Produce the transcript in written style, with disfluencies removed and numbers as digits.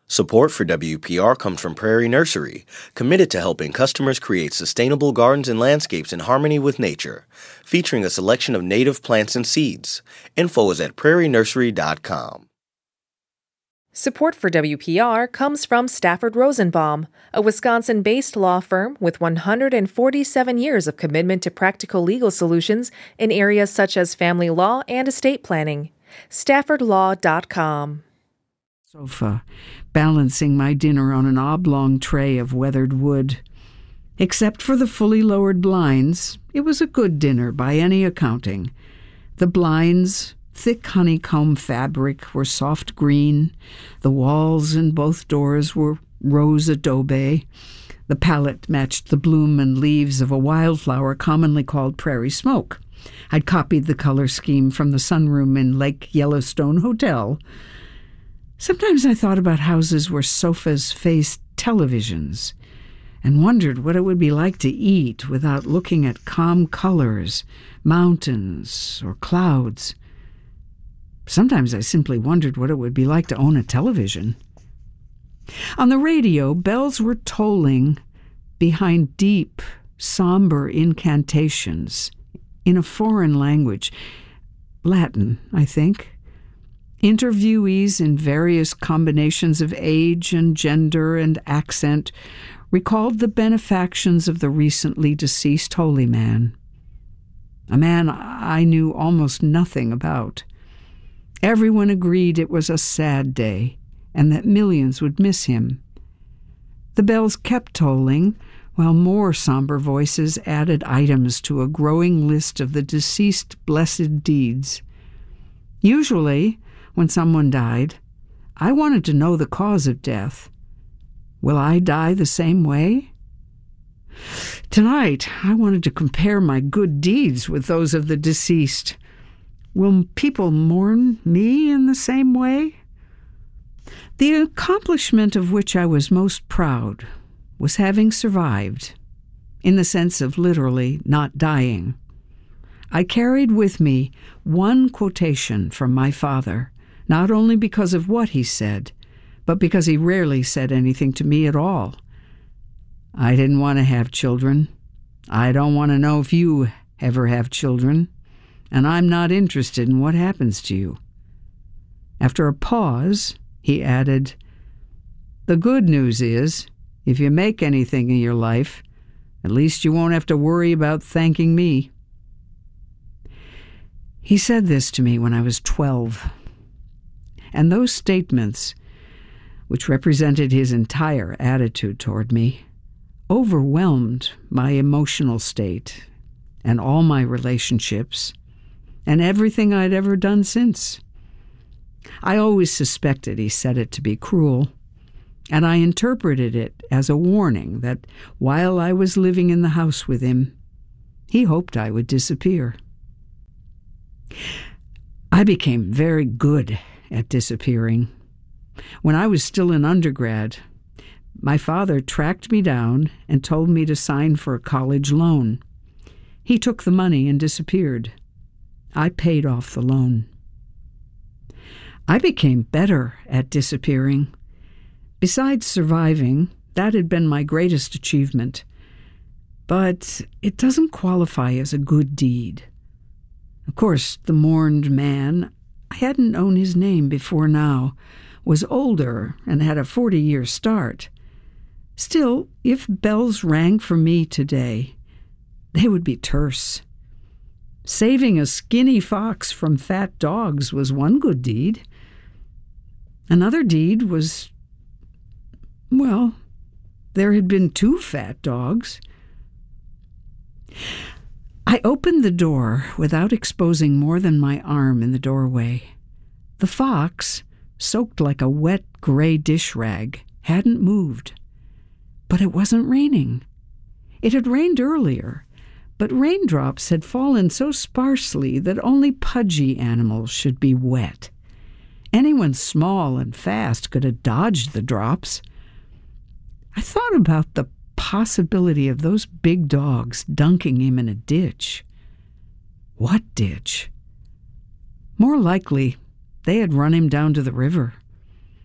Support for WPR comes from Prairie Nursery, committed to helping customers create sustainable gardens and landscapes in harmony with nature, featuring a selection of native plants and seeds. Info is at prairienursery.com. Support for WPR comes from Stafford Rosenbaum, a Wisconsin-based law firm with 147 years of commitment to practical legal solutions in areas such as family law and estate planning. StaffordLaw.com. Sofa, balancing my dinner on an oblong tray of weathered wood. Except for the fully lowered blinds, it was a good dinner by any accounting. The blinds, thick honeycomb fabric, were soft green. The walls in both doors were rose adobe. The palette matched the bloom and leaves of a wildflower commonly called prairie smoke. I'd copied the color scheme from the sunroom in Lake Yellowstone Hotel. Sometimes I thought about houses where sofas faced televisions and wondered what it would be like to eat without looking at calm colors, mountains, or clouds. Sometimes I simply wondered what it would be like to own a television. On the radio, bells were tolling behind deep, somber incantations in a foreign language, Latin, I think. Interviewees in various combinations of age and gender and accent recalled the benefactions of the recently deceased holy man, a man I knew almost nothing about. Everyone agreed it was a sad day and that millions would miss him. The bells kept tolling, while more somber voices added items to a growing list of the deceased blessed deeds. Usually, when someone died, I wanted to know the cause of death. Will I die the same way? Tonight, I wanted to compare my good deeds with those of the deceased. Will people mourn me in the same way? The accomplishment of which I was most proud was having survived, in the sense of literally not dying. I carried with me one quotation from my father, not only because of what he said, but because he rarely said anything to me at all. I didn't want to have children. I don't want to know if you ever have children, and I'm not interested in what happens to you. After a pause, he added, "The good news is, if you make anything in your life, at least you won't have to worry about thanking me." He said this to me when I was 12. And those statements, which represented his entire attitude toward me, overwhelmed my emotional state and all my relationships and everything I'd ever done since. I always suspected he said it to be cruel, and I interpreted it as a warning that while I was living in the house with him, he hoped I would disappear. I became very good at disappearing. When I was still an undergrad, my father tracked me down and told me to sign for a college loan. He took the money and disappeared. I paid off the loan. I became better at disappearing. Besides surviving, that had been my greatest achievement. But it doesn't qualify as a good deed. Of course, the mourned man, I hadn't known his name before now, was older and had a 40-year start. Still, if bells rang for me today, they would be terse. Saving a skinny fox from fat dogs was one good deed. Another deed was, well, there had been 2 fat dogs. I opened the door without exposing more than my arm in the doorway. The fox, soaked like a wet gray dish rag, hadn't moved. But it wasn't raining. It had rained earlier, but raindrops had fallen so sparsely that only pudgy animals should be wet. Anyone small and fast could have dodged the drops. I thought about the possibility of those big dogs dunking him in a ditch. What ditch? More likely, they had run him down to the river.